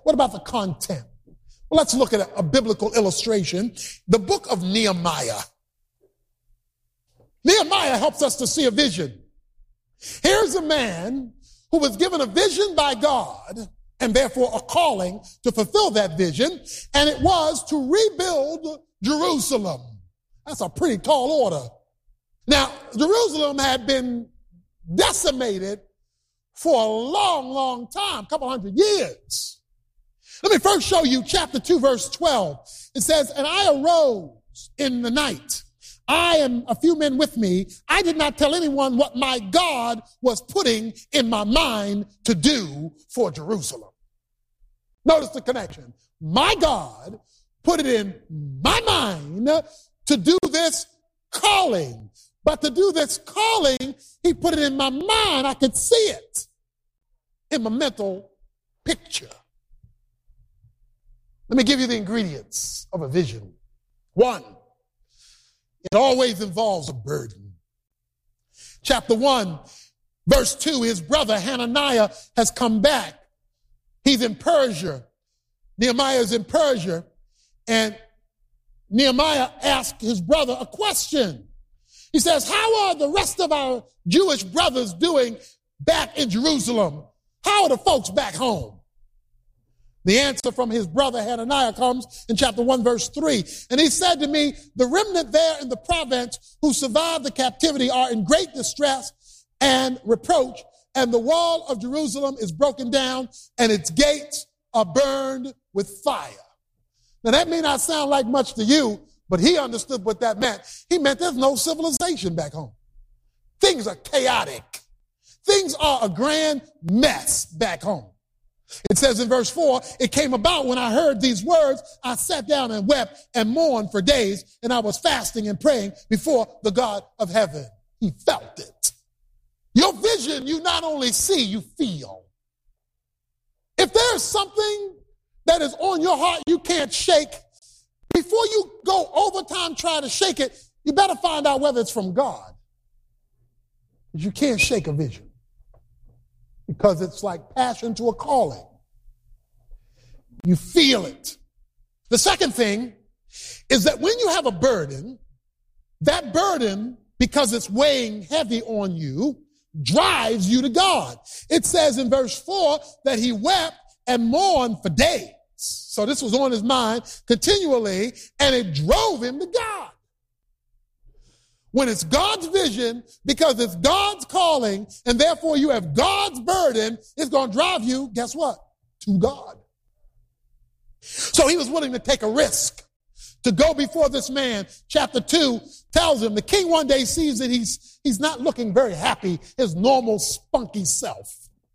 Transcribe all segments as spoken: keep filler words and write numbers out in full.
What about the content? Well, let's look at a, a biblical illustration. The book of Nehemiah. Nehemiah helps us to see a vision. Here's a man who was given a vision by God and therefore a calling to fulfill that vision, and it was to rebuild Jerusalem. That's a pretty tall order. Now, Jerusalem had been decimated for a long, long time, a couple hundred years. Let me first show you chapter two, verse twelve. It says, and I arose in the night, I and a few men with me. I did not tell anyone what my God was putting in my mind to do for Jerusalem. Notice the connection. My God put it in my mind to do this calling. But to do this calling, he put it in my mind. I could see it in my mental picture. Let me give you the ingredients of a vision. One, it always involves a burden. Chapter one, verse two, his brother Hananiah has come back. He's in Persia. Nehemiah is in Persia. And Nehemiah asked his brother a question. He says, how are the rest of our Jewish brothers doing back in Jerusalem? How are the folks back home? The answer from his brother Hananiah comes in chapter one, verse three. And he said to me, the remnant there in the province who survived the captivity are in great distress and reproach, and the wall of Jerusalem is broken down, and its gates are burned with fire. Now, that may not sound like much to you, but he understood what that meant. He meant there's no civilization back home. Things are chaotic. Things are a grand mess back home. It says in verse four, it came about when I heard these words, I sat down and wept and mourned for days, and I was fasting and praying before the God of heaven. He felt it. Your vision, you not only see, you feel. If there's something that is on your heart you can't shake, before you go overtime trying to shake it, you better find out whether it's from God. Because you can't shake a vision. Because it's like passion to a calling. You feel it. The second thing is that when you have a burden, that burden, because it's weighing heavy on you, drives you to God. It says in verse four that he wept and mourned for days. So this was on his mind continually, and it drove him to God. When it's God's vision, because it's God's calling, and therefore you have God's burden, it's going to drive you, guess what? To God. So he was willing to take a risk to go before this man. Chapter two tells him the king one day sees that he's, he's not looking very happy, his normal spunky self.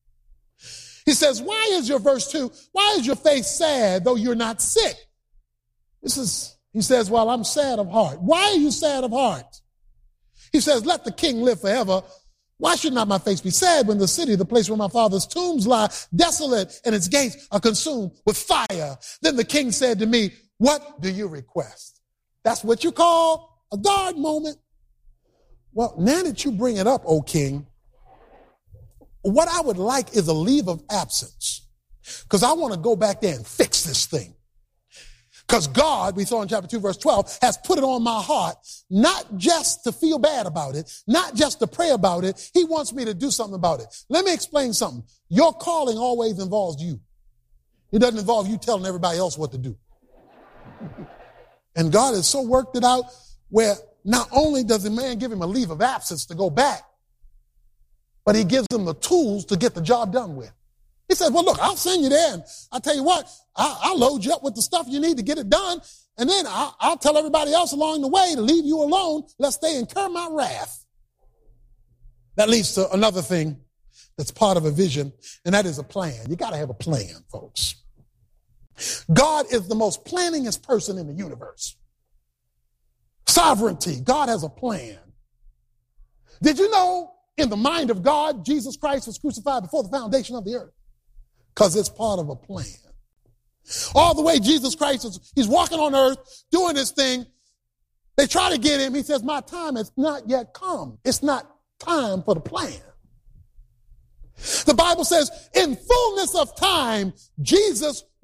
He says, why is your, verse two, why is your face sad though you're not sick? This is, he says, well, I'm sad of heart. Why are you sad of heart? He says, let the king live forever. Why should not my face be sad when the city, the place where my father's tombs lie, desolate, and its gates are consumed with fire? Then the king said to me, what do you request? That's what you call a God moment. Well, now that you bring it up, O king, what I would like is a leave of absence, because I want to go back there and fix this thing. Because God, we saw in chapter two, verse twelve, has put it on my heart, not just to feel bad about it, not just to pray about it. He wants me to do something about it. Let me explain something. Your calling always involves you. It doesn't involve you telling everybody else what to do. And God has so worked it out where not only does the man give him a leave of absence to go back, but he gives him the tools to get the job done with. He says, well, look, I'll send you there, and I'll tell you what, I'll, I'll load you up with the stuff you need to get it done, and then I'll, I'll tell everybody else along the way to leave you alone lest they incur my wrath. That leads to another thing that's part of a vision, and that is a plan. You got to have a plan, folks. God is the most planningest person in the universe. Sovereignty. God has a plan. Did you know in the mind of God, Jesus Christ was crucified before the foundation of the earth? Because it's part of a plan. All the way Jesus Christ is, he's walking on earth, doing this thing. They try to get him. He says, my time has not yet come. It's not time for the plan. The Bible says, in fullness of time, Jesus